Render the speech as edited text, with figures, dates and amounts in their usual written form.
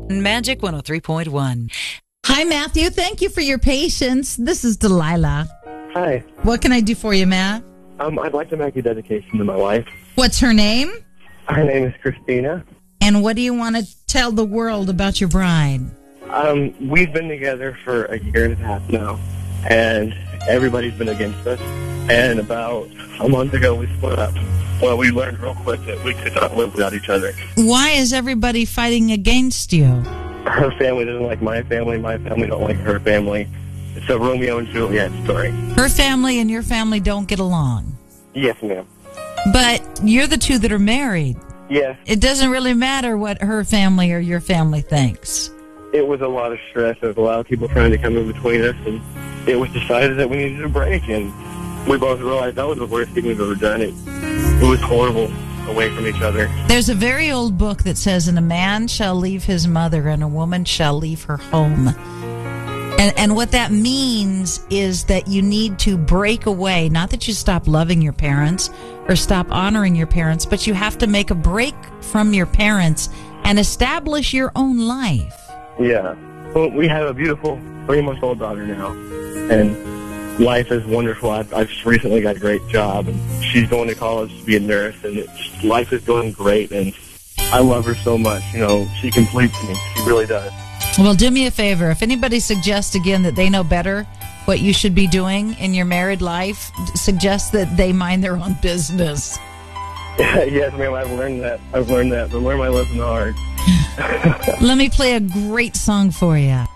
Magic 103.1. Hi, Matthew. Thank you for your patience. This is Delilah. Hi. What can I do for you, Matt? I'd like to make a dedication to my wife. What's her name? Her name is Christina. And what do you want to tell the world about your bride? We've been together for a year and a half now, and everybody's been against us. And about a month ago, we split up. Well, we learned real quick that we could not live without each other. Why is everybody fighting against you? Her family doesn't like my family don't like her family. It's a Romeo and Juliet story. Her family and your family don't get along. Yes, ma'am. But you're the two that are married. Yes. It doesn't really matter what her family or your family thinks. It was a lot of stress. There was a lot of people trying to come in between us, and it was decided that we needed a break, and we both realized that was the worst thing we've ever done. It was horrible away from each other. There's a very old book that says, and a man shall leave his mother and a woman shall leave her home. And what that means is that you need to break away. Not that you stop loving your parents or stop honoring your parents, but you have to make a break from your parents and establish your own life. Yeah. Well, we have a beautiful 3-month-old daughter now, and life is wonderful. I've recently got a great job, and she's going to college to be a nurse, and life is going great, and I love her so much. You know, she completes me. She really does. Well, do me a favor. If anybody suggests again that they know better what you should be doing in your married life, suggest that they mind their own business. Yes, ma'am, I've learned that. But learn my lesson hard. Let me play a great song for you.